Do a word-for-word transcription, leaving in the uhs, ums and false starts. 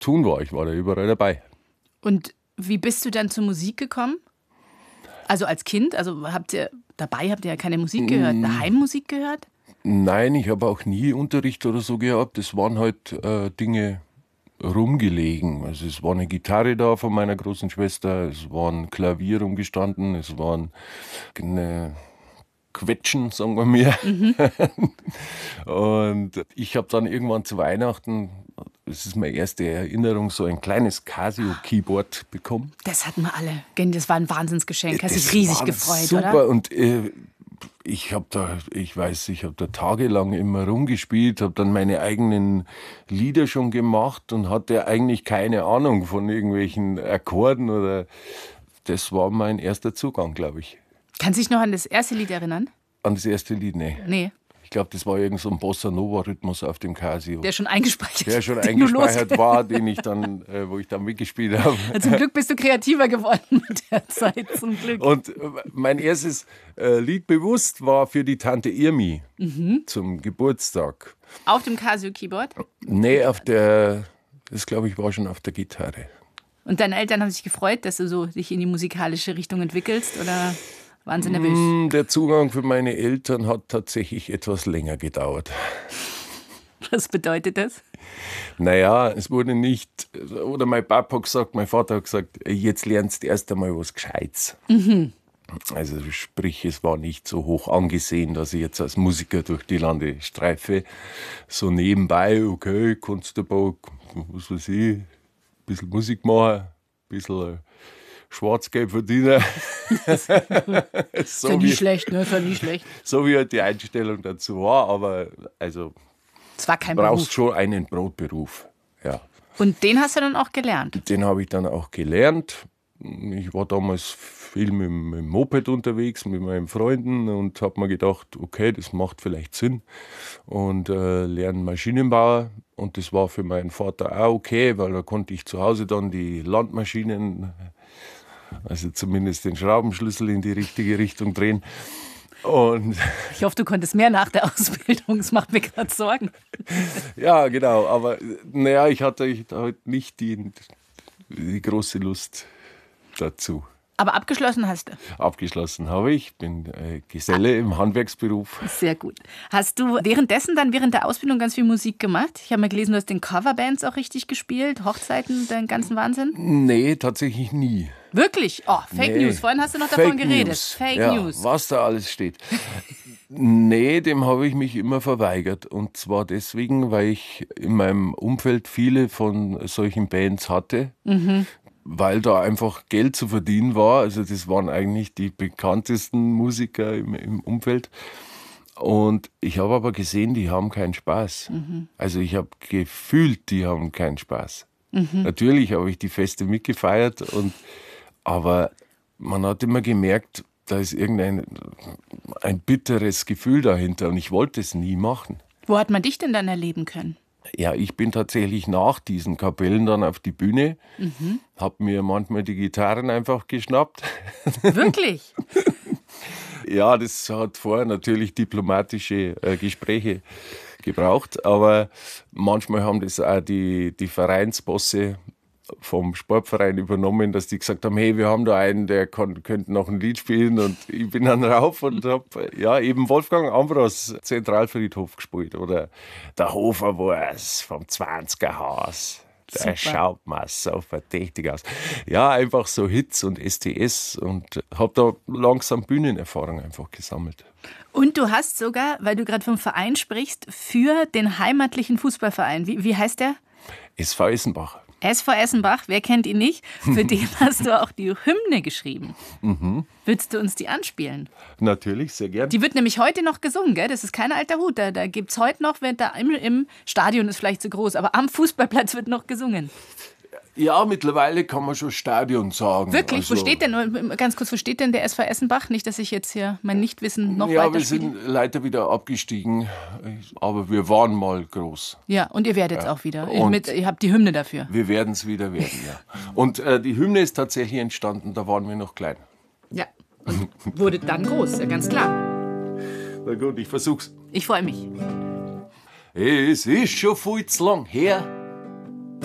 tun war. Ich war da überall dabei. Und wie bist du dann zur Musik gekommen? Also als Kind? Also habt ihr dabei habt ihr ja keine Musik gehört, Mm. daheim Musik gehört? Nein, ich habe auch nie Unterricht oder so gehabt. Es waren halt äh, Dinge rumgelegen. Also es war eine Gitarre da von meiner großen Schwester, es war ein Klavier rumgestanden, es waren eine Quetschen, sagen wir mir. Mhm. Und ich habe dann irgendwann zu Weihnachten, das ist meine erste Erinnerung, so ein kleines Casio-Keyboard bekommen. Das hatten wir alle. Das war ein Wahnsinnsgeschenk. Hast Das dich riesig war gefreut, super. oder? Und äh, ich habe da, ich weiß, ich habe da tagelang immer rumgespielt, habe dann meine eigenen Lieder schon gemacht und hatte eigentlich keine Ahnung von irgendwelchen Akkorden oder. Das war mein erster Zugang, glaube ich. Kannst du dich noch an das erste Lied erinnern? An das erste Lied, nee. Nee. Ich glaube, das war irgend so ein Bossa-Nova-Rhythmus auf dem Casio. Der schon eingespeichert Der schon den du eingespeichert los- war, den ich dann, äh, wo ich dann mitgespielt habe. Zum Glück bist du kreativer geworden mit der Zeit, zum Glück. Und äh, mein erstes äh, Lied bewusst war für die Tante Irmi Mhm. zum Geburtstag. Auf dem Casio-Keyboard? Nee, auf der, das glaube ich war schon auf der Gitarre. Und deine Eltern haben sich gefreut, dass du so dich in die musikalische Richtung entwickelst? Oder waren sie nervös? Mm, Der Zugang für meine Eltern hat tatsächlich etwas länger gedauert. Was bedeutet das? Naja, es wurde nicht, oder mein Papa hat gesagt, mein Vater hat gesagt, jetzt lernst du erst einmal was Gescheites. Mhm. Also sprich, es war nicht so hoch angesehen, dass ich jetzt als Musiker durch die Lande streife. So nebenbei, okay, kannst du aber, was weiß ich, ein bisschen Musik machen, ein bisschen Schwarzgeld verdienen. Ist ja nie schlecht, ne? Ist ja nie schlecht. So wie halt die Einstellung dazu war, aber also Es war kein du brauchst Beruf. schon einen Brotberuf, ja. Und den hast du dann auch gelernt? Den habe ich dann auch gelernt. Ich war damals viel mit, dem- mit dem Moped unterwegs, mit meinen Freunden und habe mir gedacht, okay, das macht vielleicht Sinn und äh, lerne Maschinenbauer. Und das war für meinen Vater auch okay, weil da konnte ich zu Hause dann die Landmaschinen, also zumindest den Schraubenschlüssel in die richtige Richtung drehen. Und Ich hoffe, du konntest mehr nach der Ausbildung. Das macht mir gerade Sorgen. ja, genau, aber naja, ich hatte ich hatte halt nicht die, die große Lust dazu. Aber abgeschlossen hast du. Abgeschlossen habe ich, bin äh, Geselle im Handwerksberuf. Sehr gut. Hast du währenddessen dann während der Ausbildung ganz viel Musik gemacht? Ich habe mal gelesen, du hast in Coverbands auch richtig gespielt, Hochzeiten, den ganzen Wahnsinn. Nee, tatsächlich nie. Wirklich? Oh, Fake Nee. News. Vorhin hast du noch davon Fake geredet. News. Fake ja, News. Was da alles steht. Nee, dem habe ich mich immer verweigert. Und zwar deswegen, weil ich in meinem Umfeld viele von solchen Bands hatte. Mhm. Weil da einfach Geld zu verdienen war. Also das waren eigentlich die bekanntesten Musiker im, im Umfeld. Und ich habe aber gesehen, die haben keinen Spaß. Mhm. Also ich habe gefühlt, die haben keinen Spaß. Mhm. Natürlich habe ich die Feste mitgefeiert, und, aber man hat immer gemerkt, da ist irgendein ein bitteres Gefühl dahinter und ich wollte es nie machen. Wo hat man dich denn dann erleben können? Ja, ich bin tatsächlich nach diesen Kapellen dann auf die Bühne, Mhm. habe mir manchmal die Gitarren einfach geschnappt. Wirklich? Ja, das hat vorher natürlich diplomatische äh, Gespräche gebraucht, aber manchmal haben das auch die, die Vereinsbosse vom Sportverein übernommen, dass die gesagt haben, hey, wir haben da einen, der kann, könnte noch ein Lied spielen, und ich bin dann rauf und habe ja eben Wolfgang Ambros Zentralfriedhof gespielt oder der Hoferwurst vom zwanziger Haus. Der Super. schaut mal so verdächtig aus. Ja, einfach so Hits und S T S, und habe da langsam Bühnenerfahrung einfach gesammelt. Und du hast sogar, weil du gerade vom Verein sprichst, für den heimatlichen Fußballverein, wie, wie heißt der? S V Essenbach. S V Essenbach, wer kennt ihn nicht? Für den hast du auch die Hymne geschrieben. Mhm. Würdest du uns die anspielen? Natürlich, sehr gern. Die wird nämlich heute noch gesungen, gell? Das ist kein alter Hut. Da, da gibt es heute noch, wenn da im, im Stadion ist vielleicht zu groß, aber am Fußballplatz wird noch gesungen. Ja, mittlerweile kann man schon Stadion sagen. Wirklich? Also, Wo steht denn, ganz kurz, wo steht denn der S V Essenbach? Nicht, dass ich jetzt hier mein Nichtwissen noch Ja, weiter wir sind leider wieder abgestiegen, aber wir waren mal groß. Ja, und ihr werdet es auch wieder. Ihr, Und- mit, ihr habt die Hymne dafür. Wir werden es wieder werden, ja. Und äh, die Hymne ist tatsächlich entstanden, da waren wir noch klein. Ja. Und wurde dann groß, ja, ganz klar. Na gut, ich versuch's. Ich freue mich. Es ist schon viel zu lang her,